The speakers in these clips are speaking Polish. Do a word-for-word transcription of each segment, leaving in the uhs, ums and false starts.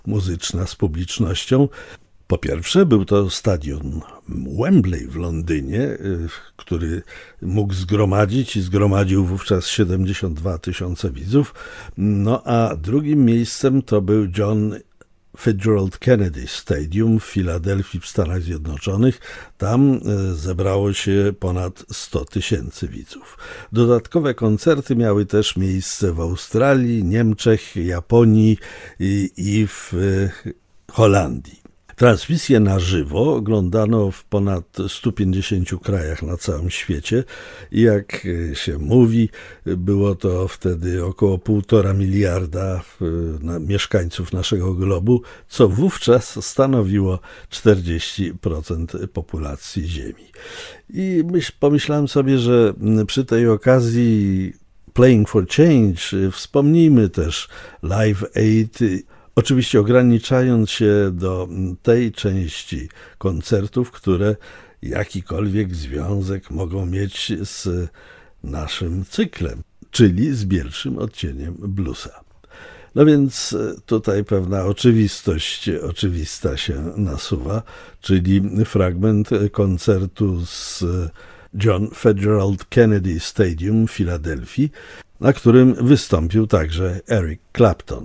muzyczna z publicznością. Po pierwsze był to stadion Wembley w Londynie, który mógł zgromadzić i zgromadził wówczas siedemdziesiąt dwa tysiące widzów. No a drugim miejscem to był John Fitzgerald Kennedy Stadium w Filadelfii w Stanach Zjednoczonych. Tam zebrało się ponad sto tysięcy widzów. Dodatkowe koncerty miały też miejsce w Australii, Niemczech, Japonii i, i w Holandii. Transmisję na żywo oglądano w ponad stu pięćdziesięciu krajach na całym świecie i jak się mówi, było to wtedy około półtora miliarda mieszkańców naszego globu, co wówczas stanowiło czterdzieści procent populacji Ziemi. I myśl, pomyślałem sobie, że przy tej okazji Playing for Change wspomnijmy też Live Aid, oczywiście ograniczając się do tej części koncertów, które jakikolwiek związek mogą mieć z naszym cyklem, czyli z pierwszym odcieniem bluesa. No więc tutaj pewna oczywistość oczywista się nasuwa, czyli fragment koncertu z John Fitzgerald Kennedy Stadium w Filadelfii, na którym wystąpił także Eric Clapton.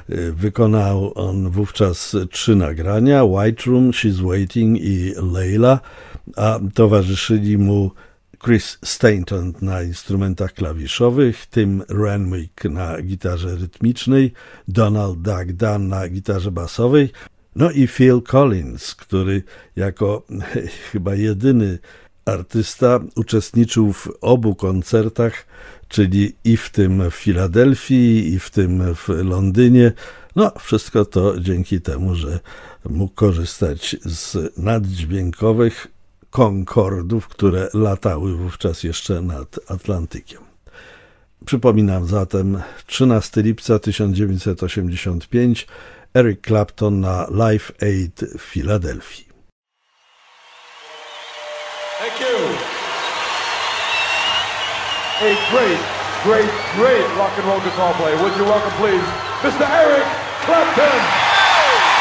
Wykonał on wówczas trzy nagrania: White Room, She's Waiting i Layla, a towarzyszyli mu Chris Stainton na instrumentach klawiszowych, Tim Renwick na gitarze rytmicznej, Donald Duck Dunn na gitarze basowej, no i Phil Collins, który jako chyba jedyny artysta uczestniczył w obu koncertach, czyli i w tym w Filadelfii, i w tym w Londynie. No, wszystko to dzięki temu, że mógł korzystać z naddźwiękowych Concordów, które latały wówczas jeszcze nad Atlantykiem. Przypominam zatem trzynastego lipca tysiąc dziewięćset osiemdziesiątego piątego, Eric Clapton na Live Aid w Filadelfii. Thank you. A great, great, great rock and roll guitar player. Would you welcome, please, Mister Eric Clapton?